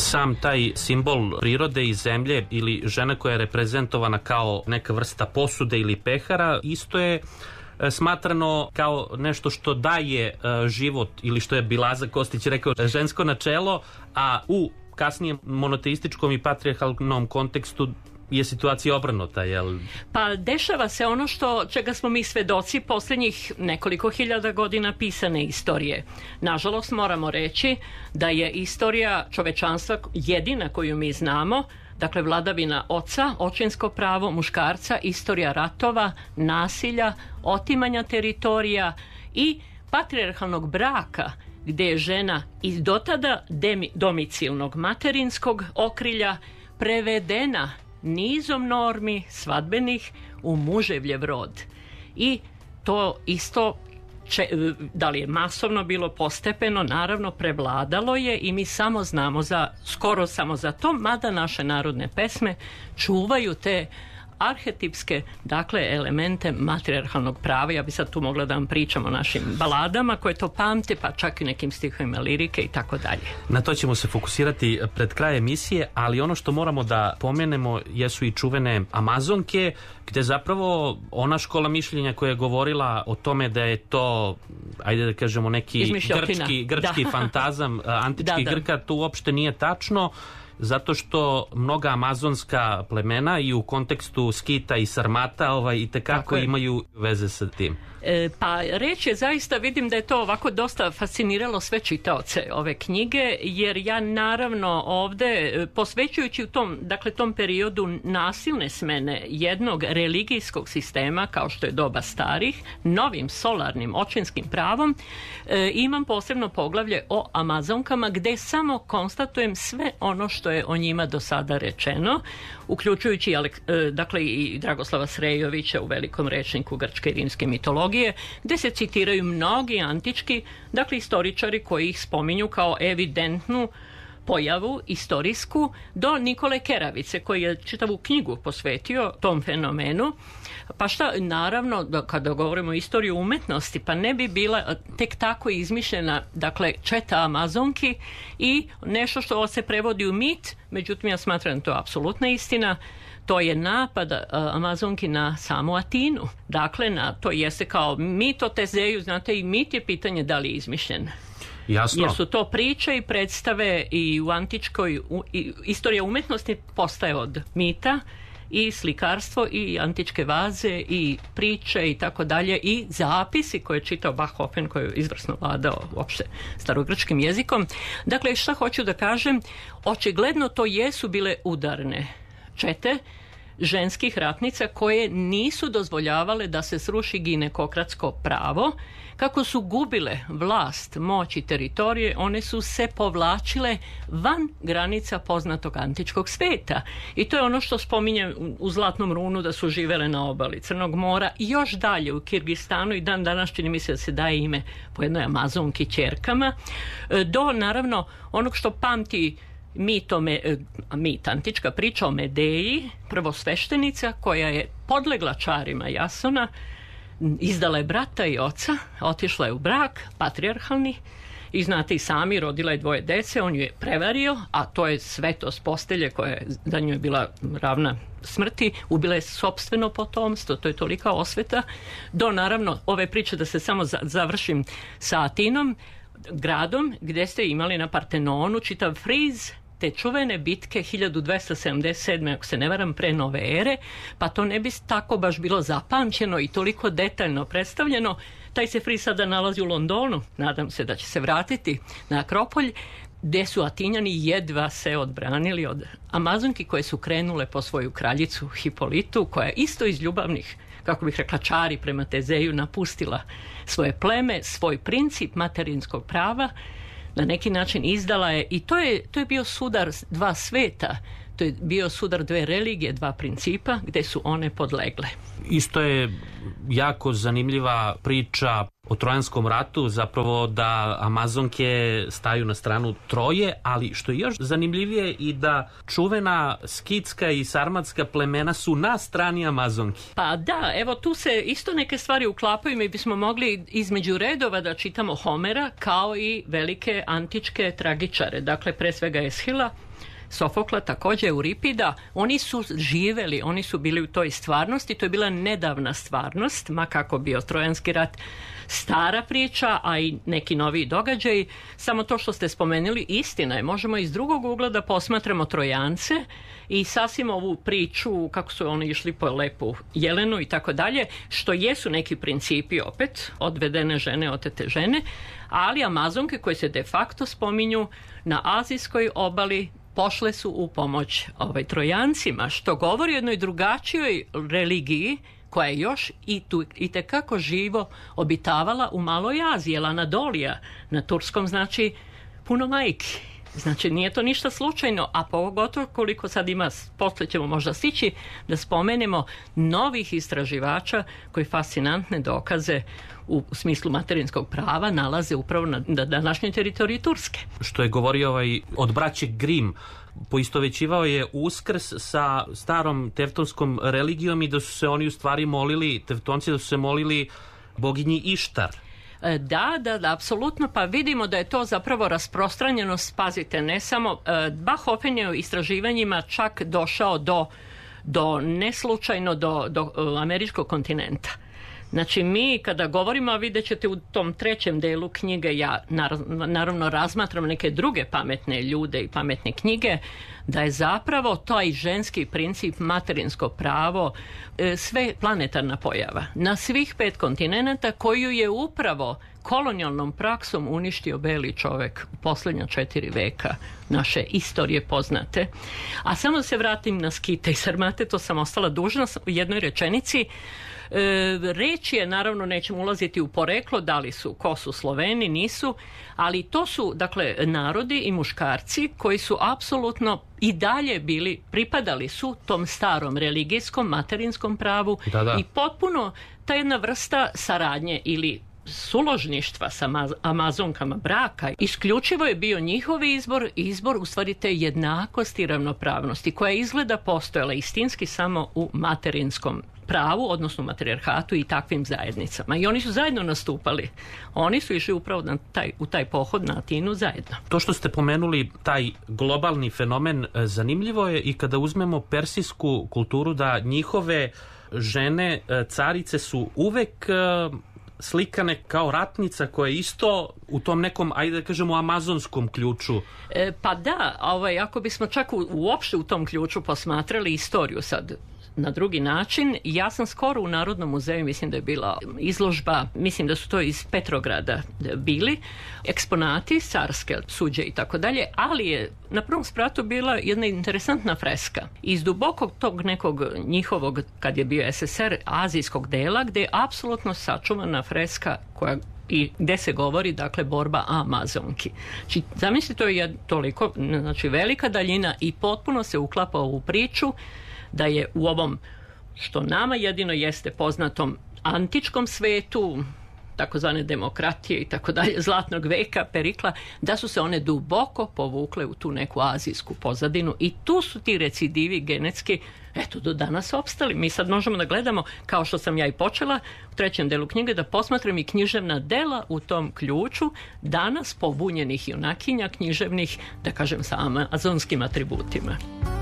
sam taj simbol prirode i zemlje ili žena koja je reprezentovana kao neka vrsta posude ili pehara, isto je smatrano kao nešto što daje život, ili što je Bilaza Kostić rekao, žensko načelo, a u kasnijem monoteističkom i patrijarhalnom kontekstu je situacija obrnuta, jel? Pa dešava se ono čega smo mi svedoci posljednjih nekoliko hiljada godina pisane istorije. Nažalost, moramo reći da je istorija čovečanstva jedina koju mi znamo, dakle vladavina oca, očinsko pravo muškarca, istorija ratova, nasilja, otimanja teritorija i patrijarhalnog braka, gdje je žena iz dotada domicilnog materinskog okrilja prevedena nizom normi svadbenih u muževljev rod. I to isto, da li je masovno bilo, postepeno, naravno prevladalo je i mi samo znamo skoro samo za to, mada naše narodne pesme čuvaju te arhetipske, dakle, elemente matrijarhalnog prava. Ja bi sad tu mogla da vam pričam o našim baladama koje to pamte, pa čak i nekim stihovima lirike i tako dalje. Na to ćemo se fokusirati pred kraj emisije, ali ono što moramo da pomenemo jesu i čuvene Amazonke, gde zapravo ona škola mišljenja koja je govorila o tome da je to, ajde da kažemo, neki grčki fantazam antičkih Grka, to uopšte nije tačno, zato što mnoga amazonska plemena i u kontekstu Skita i Sarmata itekako imaju veze sa tim. Pa reč je, zaista vidim da je to ovako dosta fasciniralo sve čitaoce ove knjige, jer ja naravno ovde, posvećujući u tom periodu nasilne smene jednog religijskog sistema, kao što je doba starih, novim solarnim očinskim pravom, imam posebno poglavlje o Amazonkama, gde samo konstatujem sve ono što je o njima do sada rečeno, uključujući dakle i Dragoslava Srejovića u velikom rečniku grčke i rimske mitologije, gde se citiraju mnogi antički, dakle, istoričari koji ih spominju kao evidentnu pojavu istorijsku, do Nikole Keravice, koji je čitavu knjigu posvetio tom fenomenu. Pa šta, naravno, kada govorimo o istoriji umetnosti, pa ne bi bila tek tako izmišljena, dakle, četa Amazonki i nešto što se prevodi u mit, međutim ja smatram da to je apsolutna istina. To je napad Amazonki na samu Atinu. Dakle, to jeste kao mit o Tezeju, znate, i mit je pitanje da li je izmišljen. Jasno. Jer su to priče i predstave i u antičkoj istorija umetnosti postaje od mita i slikarstvo i antičke vaze i priče i tako dalje i zapisi koje je čitao Bachofen, koji je izvrsno vladao uopšte starogrčkim jezikom. Dakle, šta hoću da kažem, očigledno to jesu bile udarne čete ženskih ratnica koje nisu dozvoljavale da se sruši ginekokratsko pravo. Kako su gubile vlast, moć i teritorije, one su se povlačile van granica poznatog antičkog sveta. I to je ono što spominje u Zlatnom runu, da su živele na obali Crnog mora i još dalje u Kirgistanu, i dan danas čini mi se da se daje ime po jednoj Amazonki ćerkama, do naravno onog što pamti mit, antička priča o Medeji, prvosveštenica koja je podlegla čarima Jasona, izdala je brata i oca, otišla je u brak, patrijarhalni, i znate i sami, rodila je 2 dece, on ju je prevario, a to je svetost postelje koja je za nju je bila ravna smrti, ubila je sopstveno potomstvo, to je tolika osveta, do naravno ove priče, da se samo završim sa Atinom, gradom gdje ste imali na Partenonu čitav friz te čuvene bitke 1277. ako se ne varam, pre nove ere, pa to ne bi tako baš bilo zapamćeno i toliko detaljno predstavljeno. Taj se friz sada nalazi u Londonu, nadam se da će se vratiti na Akropolj, gdje su Atinjani jedva se odbranili od Amazonki koje su krenule po svoju kraljicu Hipolitu, koja je isto iz ljubavnih, kako bih rekla, čari prema Tezeju napustila svoje pleme, svoj princip materinskog prava, na neki način izdala je, i to je bio sudar 2 sveta, To je bio sudar dve religije, dva principa gdje su one podlegle. Isto je jako zanimljiva priča o Trojanskom ratu, zapravo da Amazonke staju na stranu Troje, ali što je još zanimljivije i da čuvena skitska i sarmatska plemena su na strani Amazonki. Pa da, evo tu se isto neke stvari uklapaju. Mi bismo mogli između redova da čitamo Homera kao i velike antičke tragičare, dakle pre svega Eshila, Sofokla, također Euripida. Oni su živeli, oni su bili u toj stvarnosti, to je bila nedavna stvarnost, ma kako bio Trojanski rat stara priča, a i neki noviji događaji. Samo to što ste spomenuli, istina je. Možemo iz drugog ugla da posmatramo Trojance i sasvim ovu priču kako su oni išli po lepu Jelenu i tako dalje, što jesu neki principi opet, odvedene žene, otete žene, ali Amazonke koje se de facto spominju na azijskoj obali pošle su u pomoć Trojancima, što govori o jednoj drugačijoj religiji koja je još itekako živo obitavala u Maloj Aziji, jer Anadolija na turskom znači puno majki. Znači nije to ništa slučajno, a pogotovo koliko sad ima, poslije ćemo možda stići da spomenemo novih istraživača koji fascinantne dokaze u smislu materinskog prava nalaze upravo na današnjoj teritoriji Turske. Što je govorio od braće Grimm, poistovećivao je Uskrs sa starom teftonskom religijom i da su se oni u stvari molili, Teftonci da su se molili boginji Ištar. Da, apsolutno, pa vidimo da je to zapravo rasprostranjenost, pazite, ne samo, Bachhofen je u istraživanjima čak došao do neslučajno do američkog kontinenta. Znači mi kada govorimo, a vidjet ćete u tom trećem delu knjige, ja naravno razmatram neke druge pametne ljude i pametne knjige, da je zapravo taj ženski princip, materinsko pravo, sve planetarna pojava na svih 5 kontinenta koju je upravo kolonijalnom praksom uništio beli čovjek u posljednja 4 veka naše istorije poznate. A samo da se vratim na Skite i Sarmate, to sam ostala dužna u jednoj rečenici. Reč je, naravno nećemo ulaziti u poreklo, ko su Sloveni, nisu, ali to su dakle narodi i muškarci koji su apsolutno i dalje pripadali su tom starom religijskom materinskom pravu. I potpuno ta jedna vrsta saradnje ili suložništva sa Amazonkama, braka, isključivo je bio njihov izbor u stvari te jednakosti i ravnopravnosti koja izgleda postojala istinski samo u materinskom pravu, odnosno matrijarhatu i takvim zajednicama. I oni su zajedno nastupali. Oni su išli upravo u taj pohod na Atinu zajedno. To što ste pomenuli, taj globalni fenomen, zanimljivo je i kada uzmemo persijsku kulturu, da njihove žene, carice su uvek slikane kao ratnica koja je isto u tom nekom, ajde da kažemo, amazonskom ključu. Pa da, ako bismo čak uopšte u tom ključu posmatrali istoriju sad na drugi način, ja sam skoro u Narodnom muzeju, mislim da je bila izložba, mislim da su to iz Petrograda bili, eksponati, carske suđe i tako dalje, ali je na prvom spratu bila jedna interesantna freska. Iz dubokog tog nekog njihovog, kad je bio SSR, azijskog dela, gdje je apsolutno sačuvana freska koja i gdje se govori, dakle, borba Amazonki. Znači, zamislite, to je toliko, znači, velika daljina i potpuno se uklapa u priču da je u ovom, što nama jedino jeste poznatom antičkom svetu, takozvane demokratije i tako dalje, zlatnog veka, Perikla, da su se one duboko povukle u tu neku azijsku pozadinu i tu su ti recidivi genetski, eto, do danas opstali. Mi sad možemo da gledamo, kao što sam ja i počela u trećem delu knjige, da posmatram i književna dela u tom ključu, danas pobunjenih junakinja književnih, da kažem, sa amazonskim atributima.